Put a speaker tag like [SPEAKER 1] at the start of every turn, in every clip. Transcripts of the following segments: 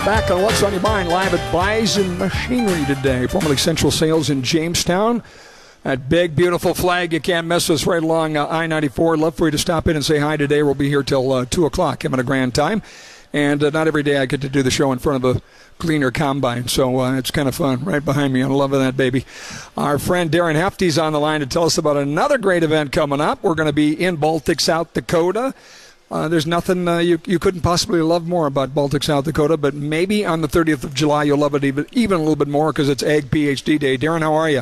[SPEAKER 1] Back on What's on Your Mind, live at Bison Machinery today, formerly Central Sales in Jamestown. That big, beautiful flag, you can't miss us right along I-94. Love for you to stop in and say hi today. We'll be here till 2 o'clock, having a grand time. And not every day I get to do the show in front of a Gleaner Combine, so it's kind of fun. Right behind me, I'm loving that, baby. Our friend Darren Hefty's on the line to tell us about another great event coming up. We're going to be in Baltic, South Dakota. There's nothing you couldn't possibly love more about Baltic, South Dakota, but maybe on the 30th of July you'll love it even a little bit more because it's Ag PhD Day. Darren, how are you?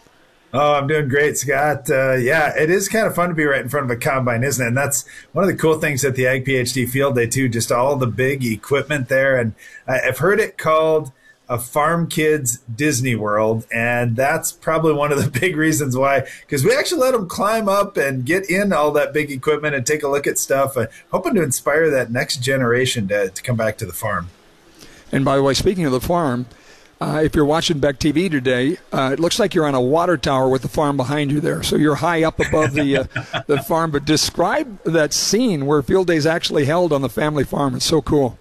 [SPEAKER 2] Oh, I'm doing great, Scott. Yeah, it is kind of fun to be right in front of a combine, isn't it? And that's one of the cool things at the Ag PhD Field Day, too, just all the big equipment there. And I've heard it called a farm kid's Disney World, and that's probably one of the big reasons why, because we actually let them climb up and get in all that big equipment and take a look at stuff, hoping to inspire that next generation to come back to the farm.
[SPEAKER 1] And by the way, speaking of the farm, if you're watching Beck TV today, it looks like you're on a water tower with the farm behind you there. So you're high up above the farm. But describe that scene where Field Day is actually held on the family farm. It's so cool.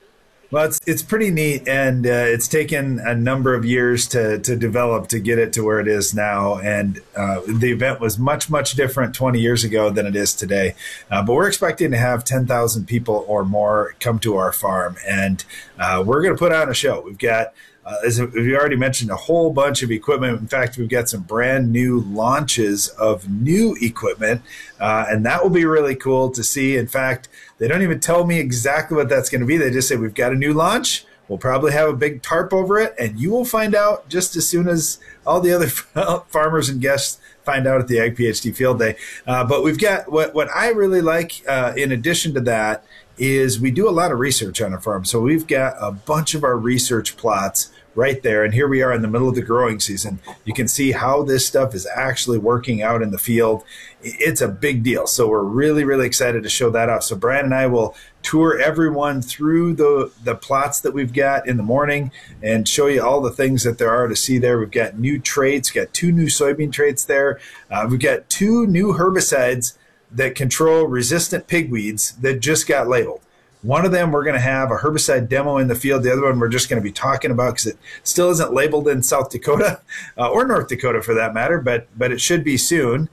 [SPEAKER 2] Well, it's pretty neat, and it's taken a number of years to develop to get it to where it is now. And the event was much, much different 20 years ago than it is today. But we're expecting to have 10,000 people or more come to our farm, and we're going to put on a show. We've got, as we already mentioned, a whole bunch of equipment. In fact, we've got some brand new launches of new equipment, and that will be really cool to see. In fact, they don't even tell me exactly what that's going to be. They just say, we've got a new launch. We'll probably have a big tarp over it, and you will find out just as soon as all the other farmers and guests find out at the Ag PhD Field Day. But we've got what I really like in addition to that is we do a lot of research on a farm. So we've got a bunch of our research plots right there. And here we are in the middle of the growing season. You can see how this stuff is actually working out in the field. It's a big deal. So we're really, really excited to show that off. So Brian and I will tour everyone through the plots that we've got in the morning and show you all the things that there are to see there. We've got new traits, got 2 new soybean traits there. We've got 2 new herbicides that control resistant pigweeds that just got labeled. One of them, we're going to have a herbicide demo in the field. The other one, we're just going to be talking about because it still isn't labeled in South Dakota or North Dakota for that matter, but it should be soon.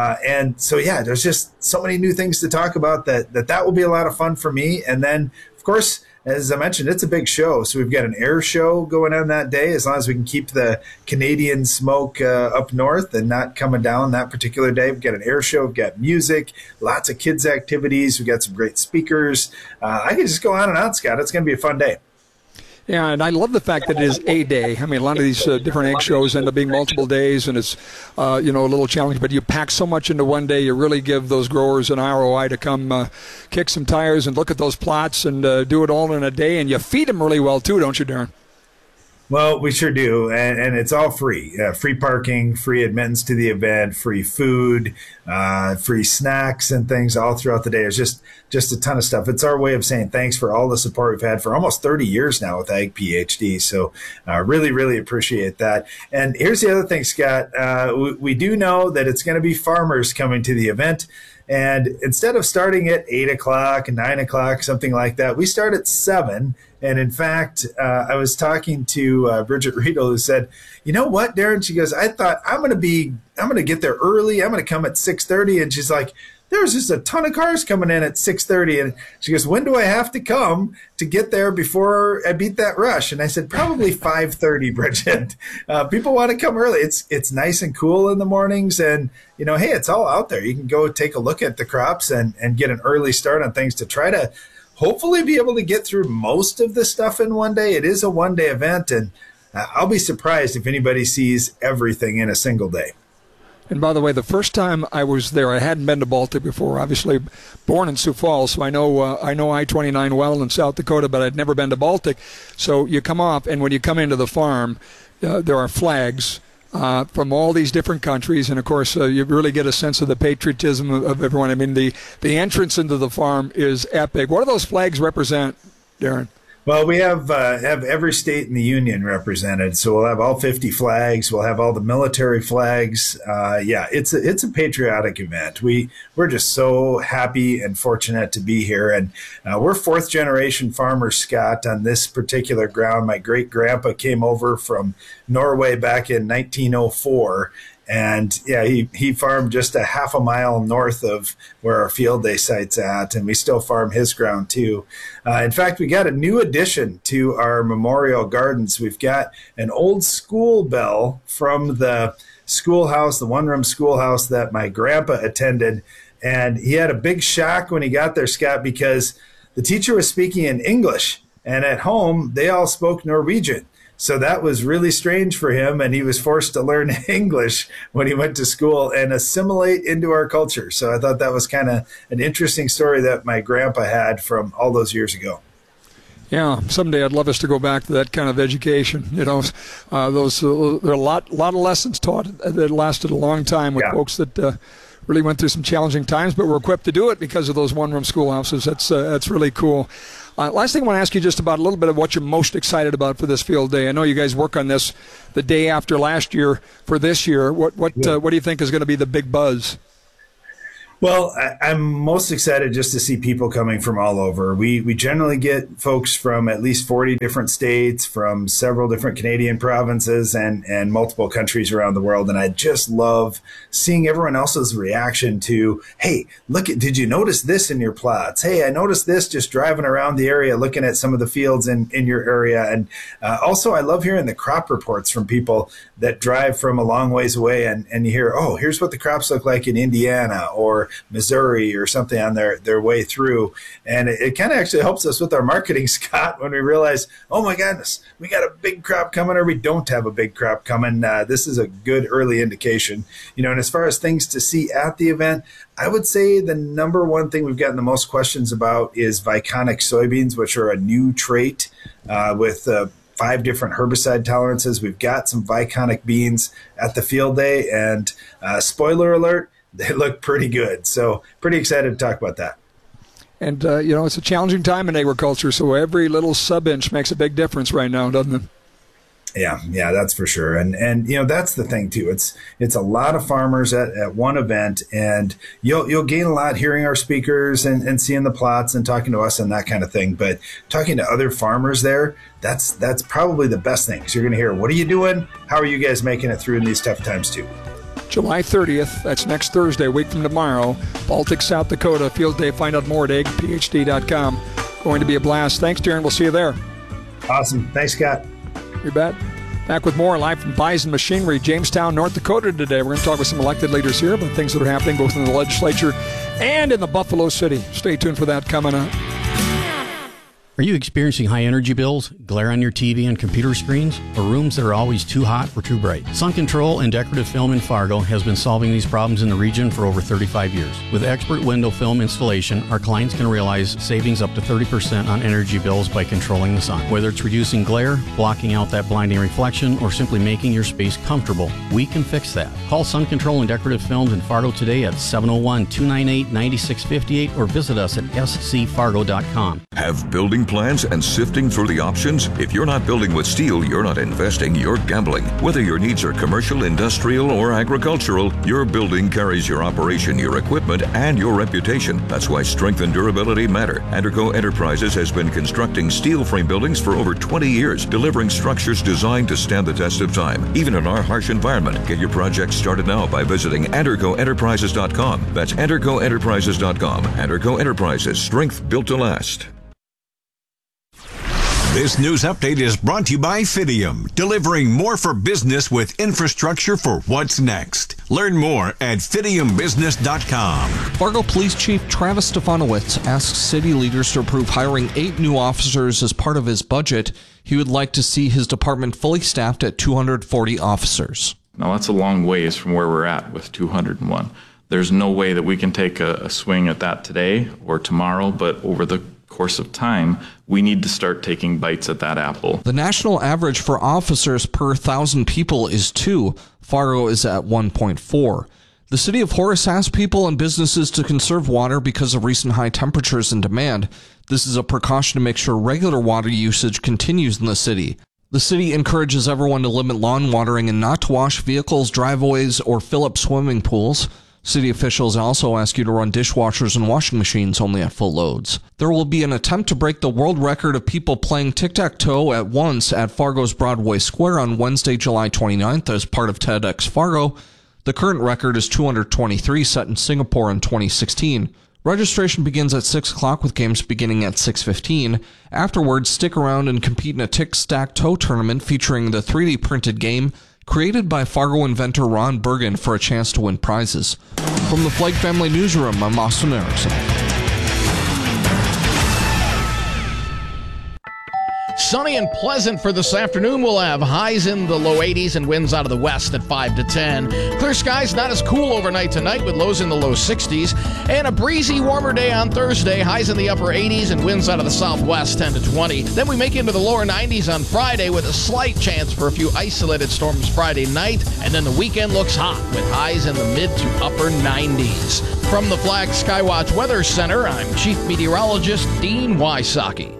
[SPEAKER 2] And so, yeah, there's just so many new things to talk about that will be a lot of fun for me. And then, of course, as I mentioned, it's a big show. So we've got an air show going on that day, as long as we can keep the Canadian smoke up north and not coming down that particular day. We've got an air show. We've got music, lots of kids' activities. We've got some great speakers. I could just go on and on, Scott. It's going to be a fun day.
[SPEAKER 1] Yeah, and I love the fact that it is a day. I mean, a lot of these different egg shows end up being multiple days, and it's, a little challenging. But you pack so much into one day, you really give those growers an ROI to come kick some tires and look at those plots and do it all in a day. And you feed them really well, too, don't you, Darren?
[SPEAKER 2] Well, we sure do, and it's all free. Free parking, free admittance to the event, free food, free snacks and things all throughout the day. There's just a ton of stuff. It's our way of saying thanks for all the support we've had for almost 30 years now with Ag PhD. So really, really appreciate that. And here's the other thing, Scott. We do know that it's going to be farmers coming to the event. And instead of starting at 8 o'clock, 9 o'clock, something like that, we start at 7. And in fact, I was talking to Bridget Riedel, who said, you know what, Darren? She goes, I thought I'm going to get there early. I'm going to come at 6:30. And she's like, there's just a ton of cars coming in at 6:30. And she goes, when do I have to come to get there before I beat that rush? And I said, probably 5:30, Bridget. People want to come early. It's nice and cool in the mornings. And, hey, it's all out there. You can go take a look at the crops and get an early start on things to try to hopefully be able to get through most of the stuff in one day. It is a one-day event, and I'll be surprised if anybody sees everything in a single day.
[SPEAKER 1] And by the way, the first time I was there, I hadn't been to Baltic before. Obviously, born in Sioux Falls, so I know I-29 well in South Dakota, but I'd never been to Baltic. So you come off, and when you come into the farm, there are flags from all these different countries, and of course, you really get a sense of the patriotism of everyone. I mean, the entrance into the farm is epic. What do those flags represent, Darren?
[SPEAKER 2] Well, we have every state in the union represented, so we'll have all 50 flags. We'll have all the military flags. It's a patriotic event. We're just so happy and fortunate to be here, and we're fourth generation farmers, Scott, on this particular ground. My great grandpa came over from Norway back in 1904. And yeah, he farmed just a half a mile north of where our field day site's at, and we still farm his ground too. In fact, we got a new addition to our memorial gardens. We've got an old school bell from the schoolhouse, the one-room schoolhouse that my grandpa attended. And he had a big shock when he got there, Scott, because the teacher was speaking in English, and at home they all spoke Norwegian. So that was really strange for him, and he was forced to learn English when he went to school and assimilate into our culture. So I thought that was kind of an interesting story that my grandpa had from all those years ago.
[SPEAKER 1] Yeah, someday I'd love us to go back to that kind of education. You know, there are a lot of lessons taught that lasted a long time with folks that really went through some challenging times, but were equipped to do it because of those one-room schoolhouses. That's really cool. Last thing I want to ask you just about a little bit of what you're most excited about for this field day. I know you guys work on this the day after last year for this year. What do you think is going to be the big buzz?
[SPEAKER 2] Well, I'm most excited just to see people coming from all over. We generally get folks from at least 40 different states, from several different Canadian provinces, and multiple countries around the world. And I just love seeing everyone else's reaction to, hey, did you notice this in your plots? Hey, I noticed this just driving around the area, looking at some of the fields in your area. And also, I love hearing the crop reports from people that drive from a long ways away, and you hear, oh, here's what the crops look like in Indiana or Missouri or something on their way through. And it kind of actually helps us with our marketing, Scott, when we realize, oh my goodness, we got a big crop coming or we don't have a big crop coming. This is a good early indication. You know, and as far as things to see at the event, I would say the number one thing we've gotten the most questions about is Viconic soybeans, which are a new trait with 5 different herbicide tolerances. We've got some Viconic beans at the field day, and spoiler alert, they look pretty good. So pretty excited to talk about that.
[SPEAKER 1] And, it's a challenging time in agriculture, so every little sub-inch makes a big difference right now, doesn't it?
[SPEAKER 2] Yeah, that's for sure. And that's the thing too. It's a lot of farmers at one event, and you'll gain a lot hearing our speakers and seeing the plots and talking to us and that kind of thing. But talking to other farmers there, that's probably the best thing, because you're going to hear, what are you doing? How are you guys making it through in these tough times too?
[SPEAKER 1] July 30th, that's next Thursday, a week from tomorrow, Baltic, South Dakota, Field Day. Find out more at agphd.com. Going to be a blast. Thanks, Darren. We'll see you there.
[SPEAKER 2] Awesome. Thanks, Scott.
[SPEAKER 1] You bet. Back with more live from Bison Machinery, Jamestown, North Dakota today. We're going to talk with some elected leaders here about things that are happening both in the legislature and in the Buffalo City. Stay tuned for that coming up.
[SPEAKER 3] Are you experiencing high energy bills, glare on your TV and computer screens, or rooms that are always too hot or too bright? Sun Control and Decorative Film in Fargo has been solving these problems in the region for over 35 years. With expert window film installation, our clients can realize savings up to 30% on energy bills by controlling the sun. Whether it's reducing glare, blocking out that blinding reflection, or simply making your space comfortable, we can fix that. Call Sun Control and Decorative Films in Fargo today at 701-298-9658 or visit us at scfargo.com.
[SPEAKER 4] Have building plans and sifting through the options? If you're not building with steel, you're not investing, you're gambling. Whether your needs are commercial, industrial, or agricultural, your building carries your operation, your equipment, and your reputation. That's why strength and durability matter. Anderco Enterprises has been constructing steel frame buildings for over 20 years, delivering structures designed to stand the test of time, even in our harsh environment. Get your project started now by visiting AndercoEnterprises.com. That's AndercoEnterprises.com. Anderco Enterprises, strength built to last.
[SPEAKER 5] This news update is brought to you by Fidium, delivering more for business with infrastructure for what's next. Learn more at fidiumbusiness.com.
[SPEAKER 6] Fargo Police Chief Travis Stefanowicz asks city leaders to approve hiring 8 new officers as part of his budget. He would like to see his department fully staffed at 240 officers.
[SPEAKER 7] Now that's a long ways from where we're at with 201. There's no way that we can take a swing at that today or tomorrow, but over the course of time, we need to start taking bites at that apple.
[SPEAKER 6] The national average for officers per 1,000 people is 2. Fargo is at 1.4. The city of Horace asked people and businesses to conserve water because of recent high temperatures and demand. This is a precaution to make sure regular water usage continues in the city. The city encourages everyone to limit lawn watering and not to wash vehicles, driveways, or fill up swimming pools. City officials also ask you to run dishwashers and washing machines only at full loads. There will be an attempt to break the world record of people playing tic-tac-toe at once at Fargo's Broadway Square on Wednesday, July 29th as part of TEDx Fargo. The current record is 223, set in Singapore in 2016. Registration begins at 6 o'clock with games beginning at 6:15. Afterwards, stick around and compete in a tic-tac-toe tournament featuring the 3D printed game created by Fargo inventor Ron Bergen for a chance to win prizes. From the Flake Family Newsroom, I'm Austin Erickson.
[SPEAKER 8] Sunny and pleasant for this afternoon. We'll have highs in the low 80s and winds out of the west at 5 to 10. Clear skies, not as cool overnight tonight with lows in the low 60s. And a breezy, warmer day on Thursday. Highs in the upper 80s and winds out of the southwest 10 to 20. Then we make it into the lower 90s on Friday with a slight chance for a few isolated storms Friday night. And then the weekend looks hot with highs in the mid to upper 90s. From the Flag Skywatch Weather Center, I'm Chief Meteorologist Dean Wysocki.